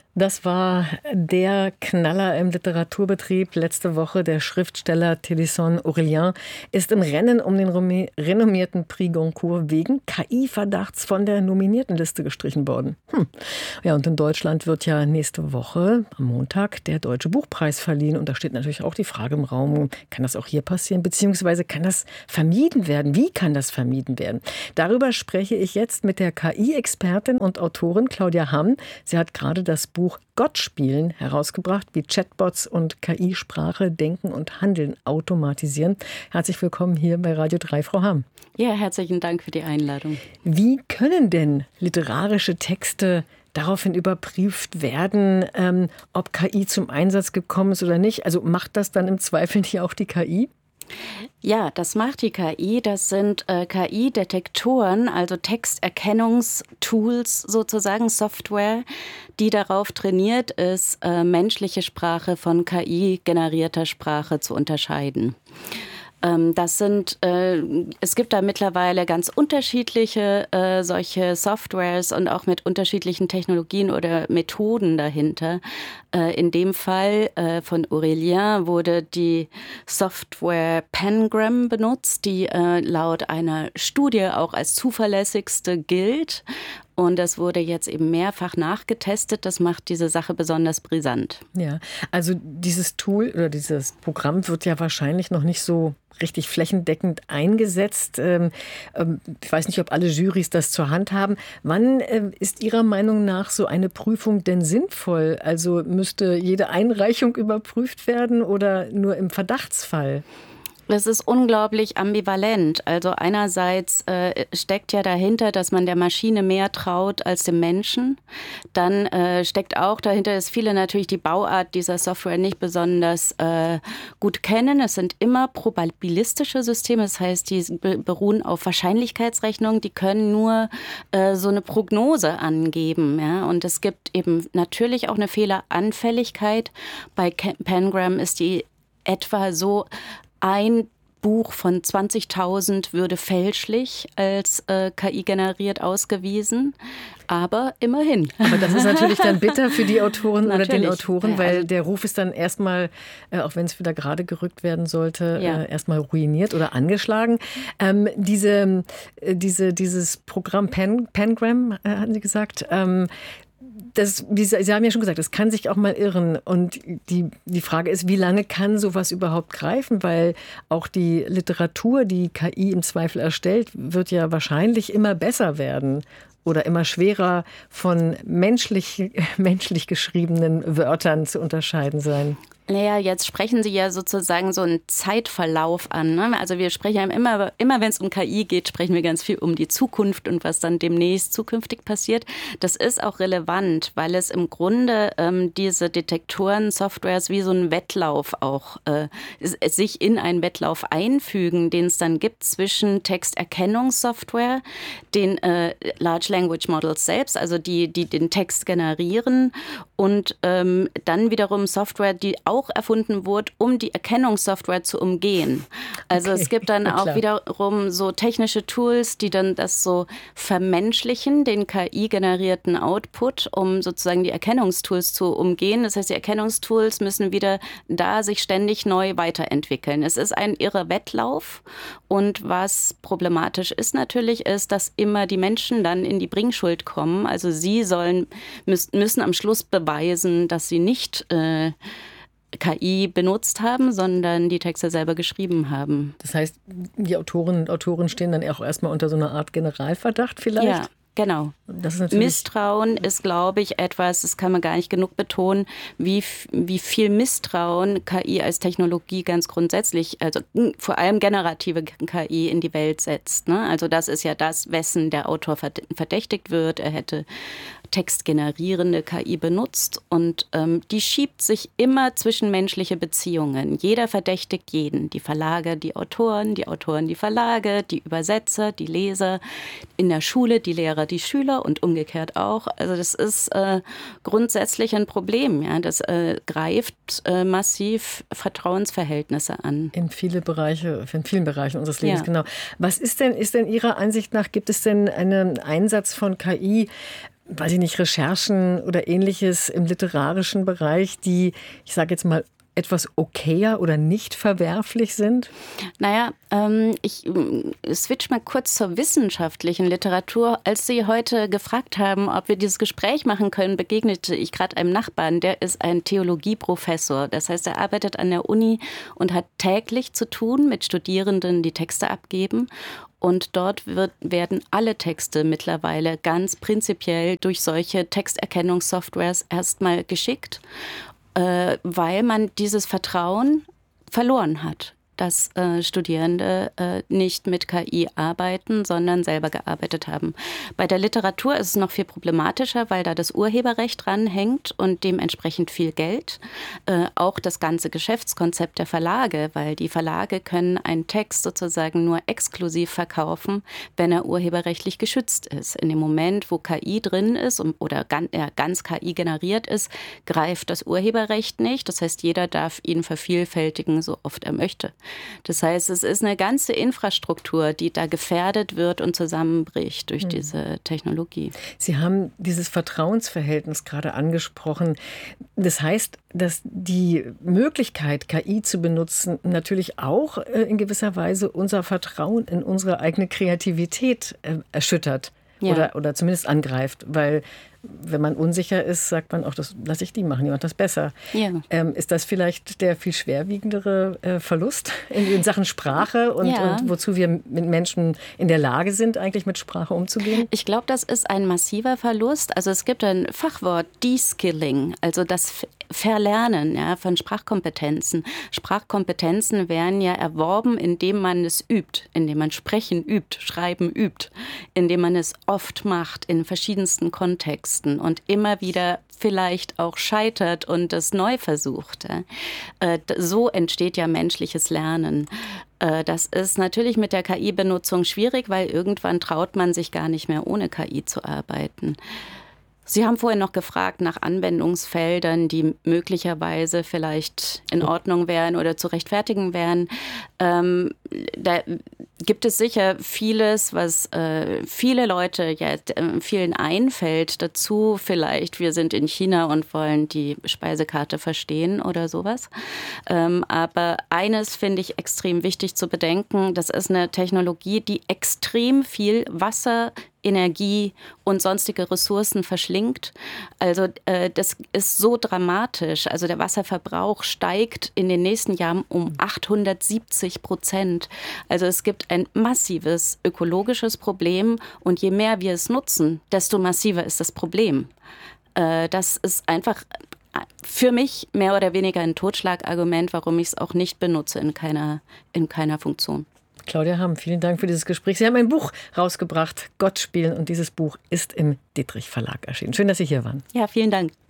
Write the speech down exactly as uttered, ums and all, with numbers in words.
Das war der Knaller im Literaturbetrieb letzte Woche. Der Schriftsteller Télisson Aurélien ist im Rennen um den renommierten Prix Goncourt wegen K I-Verdachts von der Nominiertenliste gestrichen worden. Hm. Ja, und in Deutschland wird ja nächste Woche am Montag der Deutsche Buchpreis verliehen. Und da steht natürlich auch die Frage im Raum, kann das auch hier passieren? Beziehungsweise kann das vermieden werden? Wie kann das vermieden werden? Darüber spreche ich jetzt mit der K I-Expertin und Autorin Claudia Hamm. Sie hat gerade das Buch Gott spielen herausgebracht, wie Chatbots und K I Sprache, Denken und Handeln automatisieren. Herzlich willkommen hier bei Radio drei, Frau Hamm. Ja, herzlichen Dank für die Einladung. Wie können denn literarische Texte daraufhin überprüft werden, ähm, ob K I zum Einsatz gekommen ist oder nicht? Also macht das dann im Zweifel hier auch die K I? Ja, das macht die K I. Das sind äh, K I-Detektoren, also Texterkennungstools sozusagen, Software, die darauf trainiert ist, äh, menschliche Sprache von K I-generierter Sprache zu unterscheiden. Das sind, äh, es gibt da mittlerweile ganz unterschiedliche äh, solche Softwares und auch mit unterschiedlichen Technologien oder Methoden dahinter. Äh, in dem Fall äh, von Aurélien wurde die Software Pangram benutzt, die äh, laut einer Studie auch als zuverlässigste gilt. Und das wurde jetzt eben mehrfach nachgetestet. Das macht diese Sache besonders brisant. Ja, also dieses Tool oder dieses Programm wird ja wahrscheinlich noch nicht so richtig flächendeckend eingesetzt. Ähm, ähm, ich weiß nicht, ob alle Jurys das zur Hand haben. Wann äh, ist Ihrer Meinung nach so eine Prüfung denn sinnvoll? Also müsste jede Einreichung überprüft werden oder nur im Verdachtsfall? Das ist unglaublich ambivalent. Also einerseits äh, steckt ja dahinter, dass man der Maschine mehr traut als dem Menschen. Dann äh, steckt auch dahinter, dass viele natürlich die Bauart dieser Software nicht besonders äh, gut kennen. Es sind immer probabilistische Systeme, das heißt, die beruhen auf Wahrscheinlichkeitsrechnungen. Die können nur äh, so eine Prognose angeben. Ja? Und es gibt eben natürlich auch eine Fehleranfälligkeit. Bei Pangram ist die etwa so: ein Buch von zwanzigtausend würde fälschlich als äh, K I generiert ausgewiesen, aber immerhin. Aber das ist natürlich dann bitter für die Autoren oder den Autoren, ja, weil also der Ruf ist dann erstmal, äh, auch wenn es wieder gerade gerückt werden sollte, ja. äh, erstmal ruiniert oder angeschlagen. Ähm, diese, äh, diese, dieses Programm Pan, Pangram, äh, hatten Sie gesagt, ähm, Das, wie Sie, Sie haben ja schon gesagt, das kann sich auch mal irren. Und die, die Frage ist, wie lange kann sowas überhaupt greifen? Weil auch die Literatur, die K I im Zweifel erstellt, wird ja wahrscheinlich immer besser werden oder immer schwerer von menschlich, menschlich geschriebenen Wörtern zu unterscheiden sein. Naja, jetzt sprechen Sie ja sozusagen so einen Zeitverlauf an. Ne? Also wir sprechen ja immer, immer wenn es um K I geht, sprechen wir ganz viel um die Zukunft und was dann demnächst zukünftig passiert. Das ist auch relevant, weil es im Grunde ähm, diese Detektoren-Softwares wie so ein Wettlauf auch äh, sich in einen Wettlauf einfügen, den es dann gibt zwischen Texterkennungssoftware, den äh, Large Language Models selbst, also die, die den Text generieren, und ähm, dann wiederum Software, die auch auch erfunden wurde, um die Erkennungssoftware zu umgehen. Also okay, es gibt dann auch wiederum so technische Tools, die dann das so vermenschlichen, den K I-generierten Output, um sozusagen die Erkennungstools zu umgehen. Das heißt, die Erkennungstools müssen wieder da sich ständig neu weiterentwickeln. Es ist ein irrer Wettlauf, und was problematisch ist natürlich, ist, dass immer die Menschen dann in die Bringschuld kommen. Also sie sollen, müssen am Schluss beweisen, dass sie nicht äh, K I benutzt haben, sondern die Texte selber geschrieben haben. Das heißt, die Autorinnen und Autoren stehen dann auch erstmal unter so einer Art Generalverdacht vielleicht? Ja, genau. Das ist Misstrauen ist, glaube ich, etwas, das kann man gar nicht genug betonen, wie, wie viel Misstrauen K I als Technologie ganz grundsätzlich, also vor allem generative K I in die Welt setzt. Ne? Also das ist ja das, wessen der Autor verdächtigt wird. Er hätte textgenerierende K I benutzt, und ähm, die schiebt sich immer zwischen menschliche Beziehungen. Jeder verdächtigt jeden. Die Verlage, die Autoren, die Autoren, die Verlage, die Übersetzer, die Leser, in der Schule die Lehrer, die Schüler und umgekehrt auch. Also das ist äh, grundsätzlich ein Problem. Ja? Das äh, greift äh, massiv Vertrauensverhältnisse an. In viele Bereiche, in vielen Bereichen unseres Lebens, ja. genau. Was ist denn, ist denn Ihrer Ansicht nach, gibt es denn einen Einsatz von K I, weiß ich nicht, Recherchen oder Ähnliches im literarischen Bereich, die, ich sage jetzt mal, etwas okayer oder nicht verwerflich sind? Naja, ähm, ich äh, switch mal kurz zur wissenschaftlichen Literatur. Als Sie heute gefragt haben, ob wir dieses Gespräch machen können, begegnete ich gerade einem Nachbarn, der ist ein Theologieprofessor. Das heißt, er arbeitet an der Uni und hat täglich zu tun mit Studierenden, die Texte abgeben. Und dort wird, werden alle Texte mittlerweile ganz prinzipiell durch solche Texterkennungssoftwares erstmal geschickt, weil man dieses Vertrauen verloren hat, dass äh, Studierende äh, nicht mit K I arbeiten, sondern selber gearbeitet haben. Bei der Literatur ist es noch viel problematischer, weil da das Urheberrecht dranhängt und dementsprechend viel Geld. Äh, auch das ganze Geschäftskonzept der Verlage, weil die Verlage können einen Text sozusagen nur exklusiv verkaufen, wenn er urheberrechtlich geschützt ist. In dem Moment, wo K I drin ist oder ganz, ja, ganz K I generiert ist, greift das Urheberrecht nicht. Das heißt, jeder darf ihn vervielfältigen, so oft er möchte. Das heißt, es ist eine ganze Infrastruktur, die da gefährdet wird und zusammenbricht durch mhm. diese Technologie. Sie haben dieses Vertrauensverhältnis gerade angesprochen. Das heißt, dass die Möglichkeit, K I zu benutzen, natürlich auch in gewisser Weise unser Vertrauen in unsere eigene Kreativität erschüttert. Ja. Oder, oder zumindest angreift, weil wenn man unsicher ist, sagt man auch, das lasse ich die machen, die macht das besser. Ja. Ähm, ist das vielleicht der viel schwerwiegendere äh, Verlust in, in Sachen Sprache und, ja. und wozu wir mit Menschen in der Lage sind, eigentlich mit Sprache umzugehen? Ich glaube, das ist ein massiver Verlust. Also es gibt ein Fachwort, De-Skilling, also das Verlernen ja, von Sprachkompetenzen. Sprachkompetenzen werden ja erworben, indem man es übt, indem man Sprechen übt, Schreiben übt, indem man es oft macht in verschiedensten Kontexten und immer wieder vielleicht auch scheitert und es neu versucht. So entsteht ja menschliches Lernen. Das ist natürlich mit der K I-Benutzung schwierig, weil irgendwann traut man sich gar nicht mehr, ohne K I zu arbeiten. Sie haben vorhin noch gefragt nach Anwendungsfeldern, die möglicherweise vielleicht in Ordnung wären oder zu rechtfertigen wären. Ähm, da gibt es sicher vieles, was äh, viele Leute ja, äh, vielen einfällt dazu. Vielleicht, wir sind in China und wollen die Speisekarte verstehen oder sowas. Ähm, aber eines finde ich extrem wichtig zu bedenken. Das ist eine Technologie, die extrem viel Wasser, Energie und sonstige Ressourcen verschlingt. Also äh, das ist so dramatisch. Also der Wasserverbrauch steigt in den nächsten Jahren um achthundertsiebzig Prozent. Also es gibt ein massives ökologisches Problem und je mehr wir es nutzen, desto massiver ist das Problem. Äh, das ist einfach für mich mehr oder weniger ein Totschlagargument, warum ich es auch nicht benutze in keiner, in keiner Funktion. Claudia Hamm, vielen Dank für dieses Gespräch. Sie haben ein Buch rausgebracht, Gott spielen, und dieses Buch ist im Dittrich Verlag erschienen. Schön, dass Sie hier waren. Ja, vielen Dank.